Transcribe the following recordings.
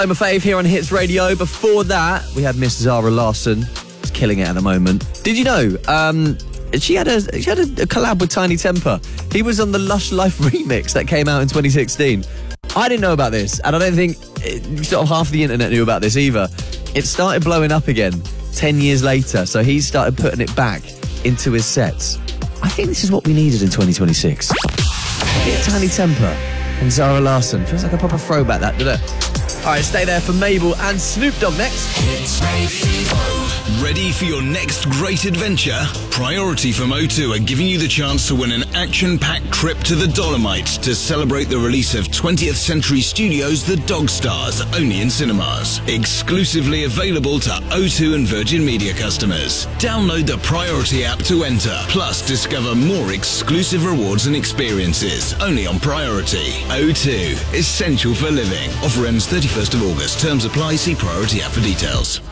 I'm a fave here on Hits Radio. Before that, we had Miss Zara Larsson. She's killing it at the moment. Did you know? She had a collab with Tiny Temper. He was on the Lush Life remix that came out in 2016. I didn't know about this, and I don't think sort of half the internet knew about this either. It started blowing up again 10 years later, so he started putting it back into his sets. I think this is what we needed in 2026. Tiny Temper and Zara Larsson. Feels like a proper throwback, that, doesn't it? All right, stay there for Mabel and Snoop Dogg next. Ready for your next great adventure? Priority from O2 are giving you the chance to win an action-packed trip to the Dolomites to celebrate the release of 20th Century Studios' The Dog Stars, only in cinemas. Exclusively available to O2 and Virgin Media customers. Download the Priority app to enter. Plus, discover more exclusive rewards and experiences, only on Priority. O2, essential for living. Offer ends 31st of August. Terms apply. See Priority app for details.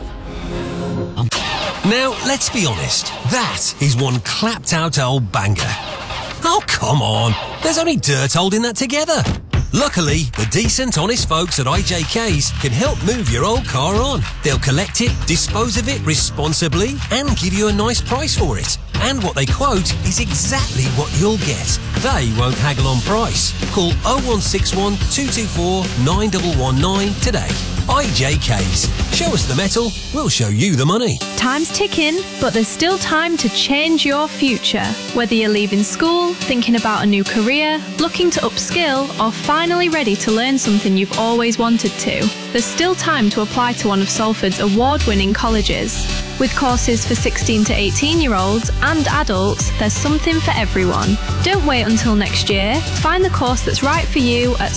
Now, let's be honest, that is one clapped-out old banger. Oh, come on, there's only dirt holding that together. Luckily, the decent, honest folks at IJK's can help move your old car on. They'll collect it, dispose of it responsibly, and give you a nice price for it. And what they quote is exactly what you'll get. They won't haggle on price. Call 0161 224 9119 today. IJK's. Show us the metal, we'll show you the money. Time's ticking, but there's still time to change your future. Whether you're leaving school, thinking about a new career, looking to upskill, or finally ready to learn something you've always wanted to, there's still time to apply to one of Salford's award-winning colleges. With courses for 16 to 18-year-olds and adults, there's something for everyone. Don't wait until next year. Find the course that's right for you at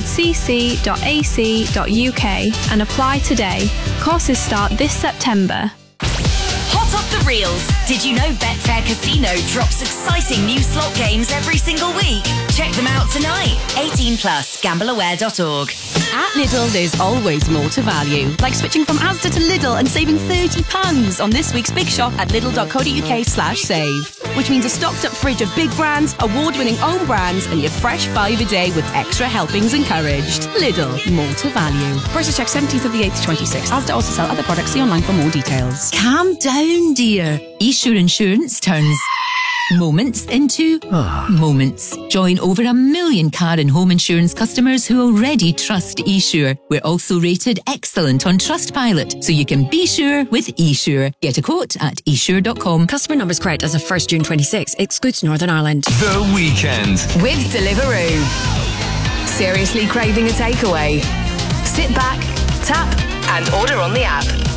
salfordcc.ac.uk and apply today. Courses start this September. Hot off the reels. Did you know Betfair Casino drops exciting new slot games every single week? Check them out tonight. 18 plus, gambleaware.org. At Lidl, there's always more to value. Like switching from Asda to Lidl and saving £30 on this week's Big Shop at lidl.co.uk/save. Which means a stocked up fridge of big brands, award-winning own brands, and your fresh 5 a day with extra helpings encouraged. Lidl, more to value. Prices check 17th of the 8th to 26th. Asda also sell other products. See online for more details. Calm down, dear. eSure Insurance turns moments into moments. Join over 1 million car and home insurance customers who already trust eSure. We're also rated excellent on Trustpilot, so you can be sure with eSure. Get a quote at esure.com. Customer numbers correct as of 1st June 26. Excludes Northern Ireland. The Weekend. With Deliveroo. Seriously craving a takeaway? Sit back, tap, and order on the app.